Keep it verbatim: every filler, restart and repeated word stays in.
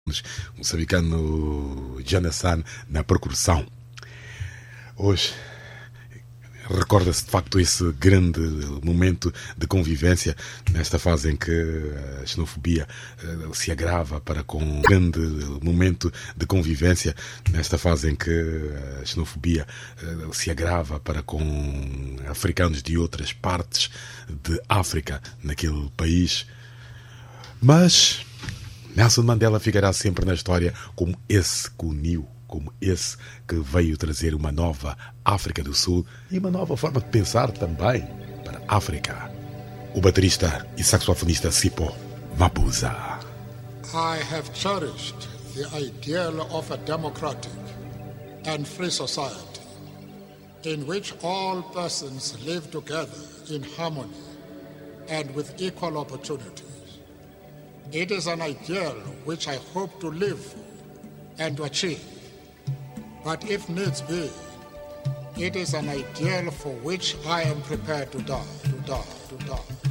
moçambicano Janassan na percussão. Hoje recorda-se de facto esse grande momento de convivência nesta fase em que a xenofobia uh, se agrava para com um grande momento de convivência nesta fase em que a xenofobia uh, se agrava para com africanos de outras partes de África naquele país. Mas Nelson Mandela ficará sempre na história como esse que uniu, como esse que veio trazer uma nova África do Sul e uma nova forma de pensar também para a África. O baterista e saxofonista Sipho Mabuza. I have cherished the ideal of a democratic and free society in which all persons live together in harmony and with equal opportunities. It is an ideal which I hope to live and to achieve. But if needs be, it is an ideal for which I am prepared to die, to die, to die.